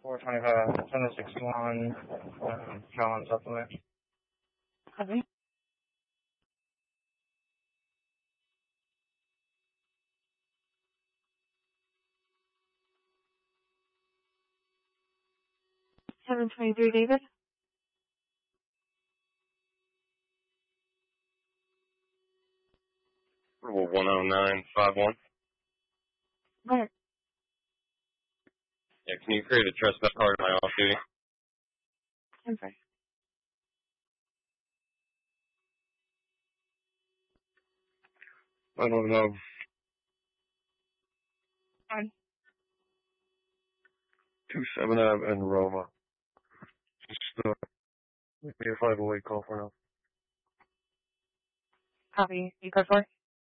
425, 761, Callan supplement. Copy. $723, David. Rule 10951. Where? Yeah, can you create a trespass card in my off duty? I'm sorry. I don't know. Fine. 27 Ave and Roma. Just, make me a 508 call for now. Copy. You code 4?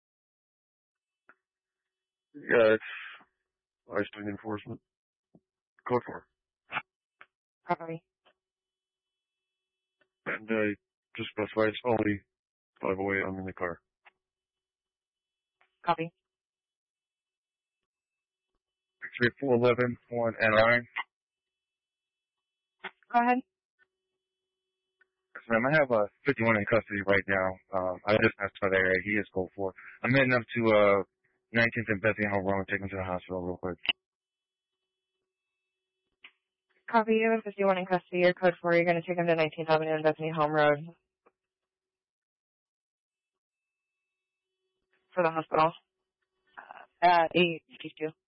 Yeah, it's isolating enforcement. Code 4. Copy. And, just specify it's only 508. I'm in the car. Copy. 3411, 1 NI. Go ahead. Yes, ma'am. I have 51 in custody right now. I just passed by the area. He is code 4. I'm heading up to 19th and Bethlehem Road. Take him to the hospital real quick. Copy. You have 51 in custody. Your code 4. You're going to take him to 19th Avenue and Bethany Home Road for the hospital at 8:52.